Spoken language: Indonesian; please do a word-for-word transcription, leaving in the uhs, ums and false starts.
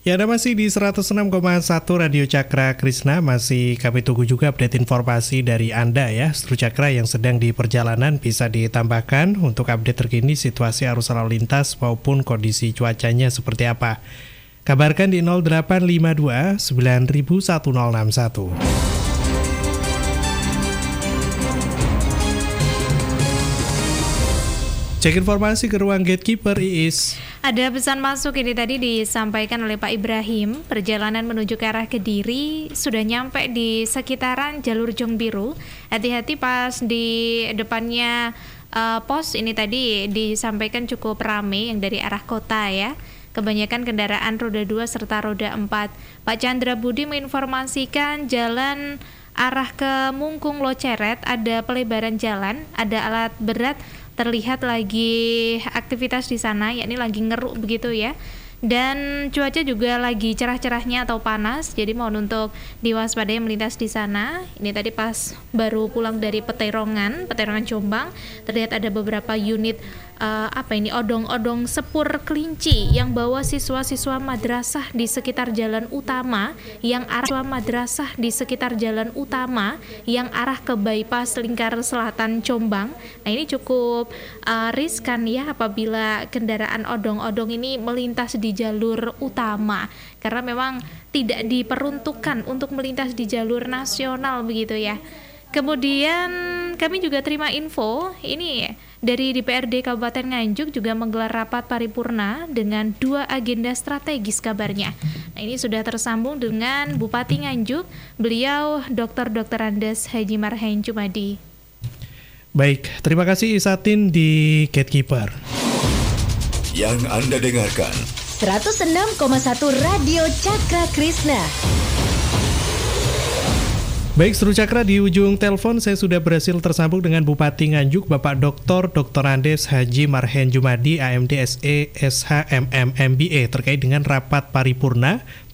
Ya, Anda masih di seratus enam koma satu Radio Cakra Krishna. Masih kami tunggu juga update informasi dari Anda ya. Seru Cakra yang sedang di perjalanan bisa ditambahkan untuk update terkini situasi arus lalu lintas maupun kondisi cuacanya seperti apa. Kabarkan di nol delapan lima dua sembilan satu nol enam satu. Cek informasi ke ruang gatekeeper Iis. Ada pesan masuk ini tadi disampaikan oleh Pak Ibrahim. Perjalanan menuju ke arah Kediri sudah nyampe di sekitaran jalur Jong Biru. Hati-hati pas di depannya uh, pos ini tadi disampaikan cukup ramai yang dari arah kota ya. Kebanyakan kendaraan roda dua serta roda empat. Pak Chandra Budi menginformasikan jalan arah ke Mungkung Loceret ada pelebaran jalan, ada alat berat terlihat lagi aktivitas di sana, yakni lagi ngeruk begitu ya. Dan cuaca juga lagi cerah-cerahnya atau panas, jadi mohon untuk diwaspadai melintas di sana. Ini tadi pas baru pulang dari Peterongan, Peterongan Jombang, terlihat ada beberapa unit uh, apa ini odong-odong sepur kelinci yang bawa siswa-siswa madrasah di sekitar jalan utama, yang arah siswa madrasah di sekitar jalan utama yang arah ke bypass Lingkar Selatan Jombang. Nah ini cukup uh, riskan ya apabila kendaraan odong-odong ini melintas di jalur utama, karena memang tidak diperuntukkan untuk melintas di jalur nasional begitu ya. Kemudian kami juga terima info ini dari D P R D Kabupaten Nganjuk juga menggelar rapat paripurna dengan dua agenda strategis kabarnya. Nah ini sudah tersambung dengan Bupati Nganjuk, beliau Doktor Doktor Andes Haji Marhen Jumadi. Baik, terima kasih Isatin di Gatekeeper. Yang Anda dengarkan seratus enam koma satu Radio Cakra Krishna. Baik, Seru Cakra, di ujung telepon saya sudah berhasil tersambung dengan Bupati Nganjuk, Bapak Doktor Doktor Andes Haji Marhen Jumadi, A M D S E S H M M M B A, terkait dengan rapat paripurna